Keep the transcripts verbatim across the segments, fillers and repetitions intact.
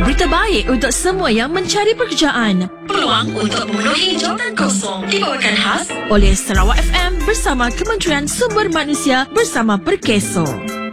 Berita baik untuk semua yang mencari pekerjaan. Peluang untuk memenuhi jawatan kosong dibawakan khas oleh Sarawak F M bersama Kementerian Sumber Manusia bersama Perkeso.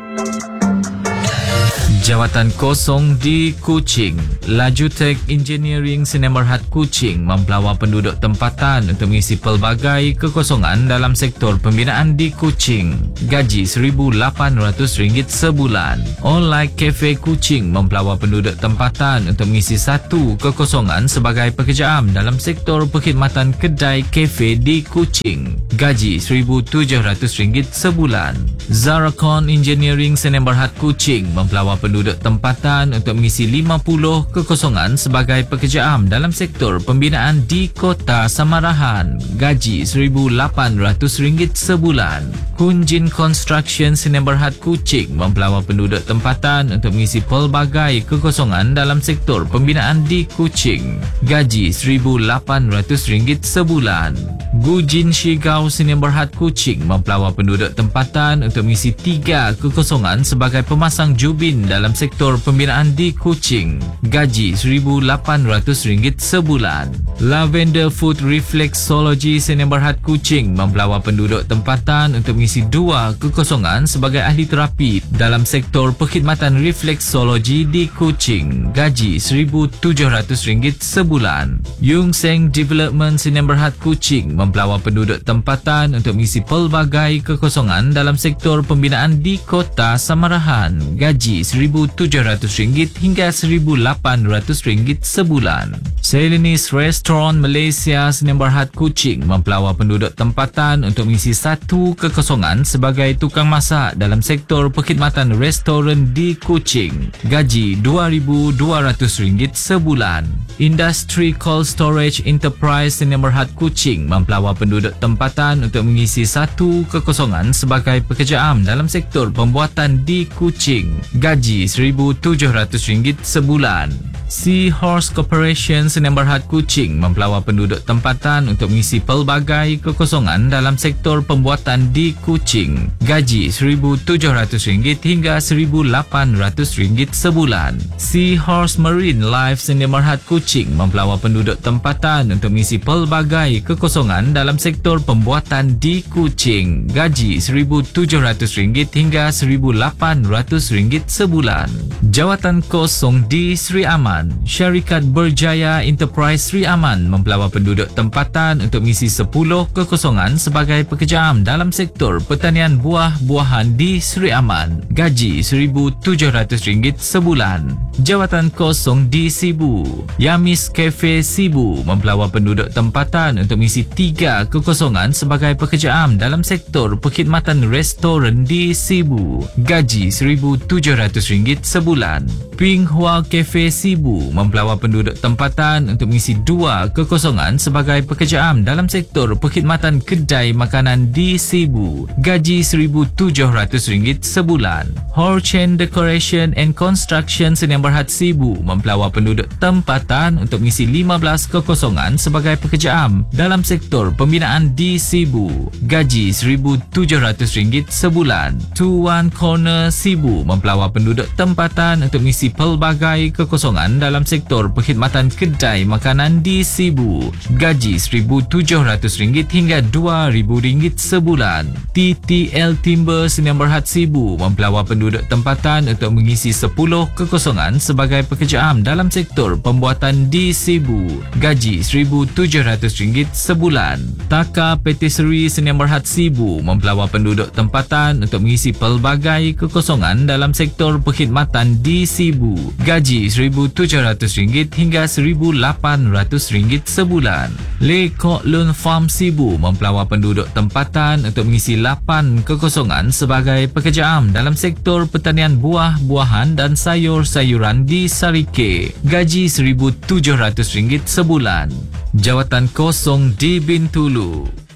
Jawatan kosong di Kuching. Laju Tech Engineering Sdn Bhd Kuching mempelawar penduduk tempatan untuk mengisi pelbagai kekosongan dalam sektor pembinaan di Kuching. Gaji seribu lapan ratus ringgit sebulan. Online Cafe Kuching mempelawar penduduk tempatan untuk mengisi satu kekosongan sebagai pekerja am dalam sektor perkhidmatan kedai kafe di Kuching. Gaji seribu tujuh ratus ringgit sebulan. Zaracon Engineering Sdn Bhd Kuching mempelawar penduduk tempatan untuk mengisi lima puluh kekosongan sebagai pekerja am dalam sektor pembinaan di Kota Samarahan. Gaji seribu lapan ratus ringgit sebulan. Kunjin Construction Sdn Bhd Kuching mempelawar penduduk tempatan untuk mengisi pelbagai kekosongan dalam sektor pembinaan di Kuching. Gaji seribu lapan ratus ringgit sebulan. Gujin Shigao Sdn Bhd Kuching mempelawar penduduk tempatan untuk mengisi tiga kekosongan sebagai pemasang jubin dalam sektor pembinaan di Kuching. Gaji seribu lapan ratus ringgit sebulan. Lavender Food Reflexology Sdn Bhd Kuching mempelawar penduduk tempatan untuk mengisi dua kekosongan sebagai ahli terapi dalam sektor perkhidmatan reflexology di Kuching. Gaji seribu tujuh ratus ringgit sebulan. Yung Seng Development Sdn Bhd Kuching mempelawar penduduk tempatan untuk mengisi pelbagai kekosongan dalam sektor pembinaan di Kota Samarahan. Gaji seribu tujuh ratus ringgit hingga seribu lapan ratus ringgit sebulan. Selenis Restaurant Malaysia Sdn Bhd Kuching mempelawar penduduk tempatan untuk mengisi satu kekosongan sebagai tukang masak dalam sektor perkhidmatan restoran di Kuching. Gaji dua ribu dua ratus ringgit sebulan. Industri Cold Storage Enterprise Sdn Bhd Kuching mempelawar penduduk tempatan untuk mengisi satu kekosongan sebagai pekerja am dalam sektor pembuatan di Kuching. Gaji seribu tujuh ratus ringgit sebulan. Seahorse Corporation Sdn Bhd Kuching mempelawar penduduk tempatan untuk mengisi pelbagai kekosongan dalam sektor pembuatan di Kuching. Gaji seribu tujuh ratus ringgit hingga seribu lapan ratus ringgit sebulan. Seahorse Marine Life Sdn Bhd Kuching mempelawar penduduk tempatan untuk mengisi pelbagai kekosongan dalam sektor pembuatan di Kuching. Gaji seribu tujuh ratus ringgit hingga seribu lapan ratus ringgit sebulan. Jawatan kosong di Sri Aman. Syarikat Berjaya Enterprise Sri Aman mempelawar penduduk tempatan untuk mengisi sepuluh kekosongan sebagai pekerja am dalam sektor pertanian buah-buahan di Sri Aman. Gaji seribu tujuh ratus ringgit sebulan. Jawatan kosong di Sibu. Yamis Cafe Sibu mempelawar penduduk tempatan untuk mengisi tiga kekosongan sebagai pekerja am dalam sektor perkhidmatan restoran di Sibu. Gaji seribu tujuh ratus ringgit sebulan. Pinghua Cafe Sibu mempelawar penduduk tempatan untuk mengisi dua kekosongan sebagai pekerja am dalam sektor perkhidmatan kedai makanan di Sibu. Gaji seribu tujuh ratus ringgit sebulan. Horchen Decoration and Construction Sdn Bhd Sibu mempelawar penduduk tempatan untuk mengisi lima belas kekosongan sebagai pekerja am dalam sektor pembinaan di Sibu. Gaji seribu tujuh ratus ringgit sebulan. Tuan Corner Sibu mempelawar penduduk tempatan untuk mengisi pelbagai kekosongan dalam sektor perkhidmatan kedai makanan di Sibu. Gaji seribu tujuh ratus ringgit hingga dua ribu ringgit sebulan. T T L Timber Sdn Bhd Sibu mempelawar penduduk tempatan untuk mengisi sepuluh kekosongan sebagai pekerja am dalam sektor pembuatan di Sibu. Gaji seribu tujuh ratus ringgit sebulan. Taka Patisserie Sdn Bhd Sibu mempelawar penduduk tempatan untuk mengisi pelbagai kekosongan dalam sektor perkhidmatan di Sibu. Gaji seribu tujuh ratus ringgit hingga seribu lapan ratus ringgit sebulan. Le Kok Lun Farm Sibu mempelawar penduduk tempatan untuk mengisi lapan kekosongan sebagai pekerja am dalam sektor pertanian buah-buahan dan sayur-sayuran di Sarike. Gaji seribu tujuh ratus ringgit sebulan. Jawatan kosong di Bintulu.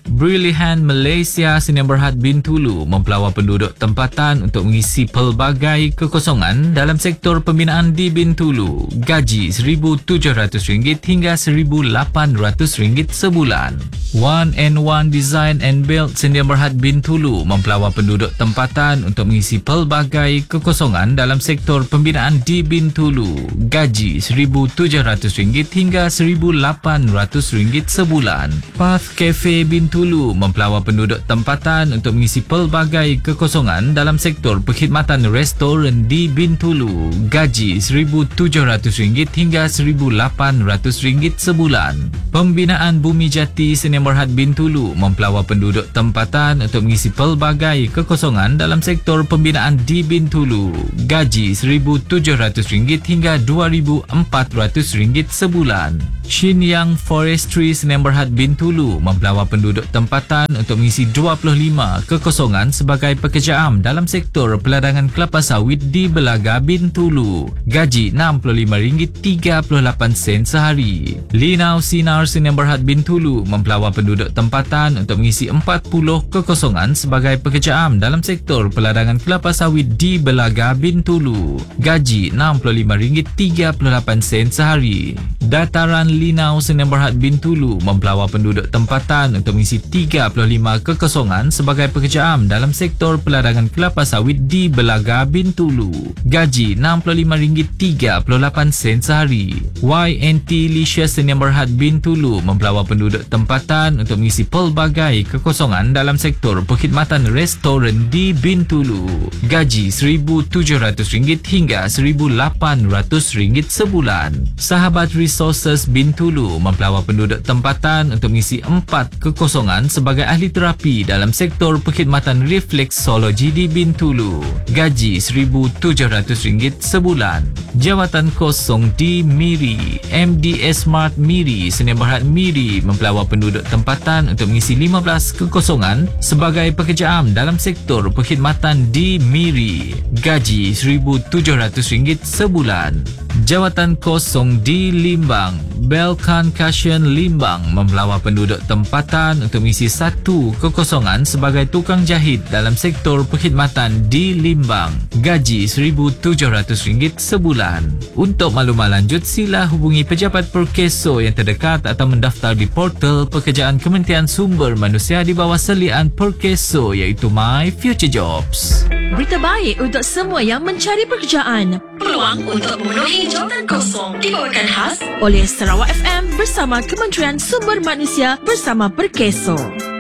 Brilliant Malaysia Sdn Bhd Bintulu mempelawar penduduk tempatan untuk mengisi pelbagai kekosongan dalam sektor pembinaan di Bintulu. Gaji seribu tujuh ratus ringgit hingga seribu lapan ratus ringgit sebulan. One and One Design and Build Sdn Bhd Bintulu mempelawar penduduk tempatan untuk mengisi pelbagai kekosongan dalam sektor pembinaan di Bintulu. Gaji seribu tujuh ratus ringgit hingga seribu lapan ratus ringgit sebulan. Path Cafe Bintulu mempelawar penduduk tempatan untuk mengisi pelbagai kekosongan dalam sektor perkhidmatan restoran di Bintulu. Gaji seribu tujuh ratus ringgit hingga seribu lapan ratus ringgit sebulan. Pembinaan Bumi Jati Sdn Bhd Bintulu mempelawar penduduk tempatan untuk mengisi pelbagai kekosongan dalam sektor pembinaan di Bintulu. Gaji seribu tujuh ratus ringgit hingga dua ribu empat ratus ringgit sebulan. Shinyang Forestry Sdn Bhd Bintulu mempelawar penduduk tempatan untuk mengisi dua puluh lima kekosongan sebagai pekerja am dalam sektor peladangan kelapa sawit di Belaga Bintulu. Gaji enam puluh lima ringgit tiga puluh lapan sen sehari. Linau Sinar Sdn Bhd Bintulu mempelawar penduduk tempatan untuk mengisi empat puluh kekosongan sebagai pekerja am dalam sektor peladangan kelapa sawit di Belaga Bintulu. Gaji enam puluh lima ringgit tiga puluh lapan sen sehari. Dataran Linau Sdn Bhd Bintulu mempelawar penduduk tempatan untuk mengisi tiga puluh lima kekosongan sebagai pekerja am dalam sektor peladangan kelapa sawit di Belaga Bintulu. Gaji enam puluh lima ringgit tiga puluh lapan sen sehari. Y N T Leisure Sdn Bhd Bintulu mempelawar penduduk tempatan untuk mengisi pelbagai kekosongan dalam sektor perkhidmatan restoran di Bintulu. Gaji seribu tujuh ratus ringgit hingga seribu lapan ratus ringgit sebulan. Sahabat Resources Bintulu mempelawar penduduk tempatan untuk mengisi empat kekosongan sebagai ahli terapi dalam sektor perkhidmatan refleksologi di Bintulu. Gaji seribu tujuh ratus ringgit sebulan. Jawatan kosong di Miri. M D S Smart Miri Sdn Bhd Miri mempelawar penduduk tempatan untuk mengisi lima belas kekosongan sebagai pekerja am dalam sektor perkhidmatan di Miri. Gaji seribu tujuh ratus ringgit sebulan. Jawatan kosong di Limbang. Belkan Kashian Limbang mempelawar penduduk tempatan untuk mengisi satu kekosongan sebagai tukang jahit dalam sektor perkhidmatan di Limbang. Gaji seribu tujuh ratus ringgit sebulan. Untuk maklumat lanjut, sila hubungi pejabat Perkeso yang terdekat atau mendaftar di portal pekerjaan Kementerian Sumber Manusia di bawah selian Perkeso iaitu My Future Jobs. Berita baik untuk semua yang mencari pekerjaan. Peluang untuk memenuhi jawatan kosong dibawakan khas Oleh Sarawak F M bersama Kementerian Sumber Manusia bersama Perkeso.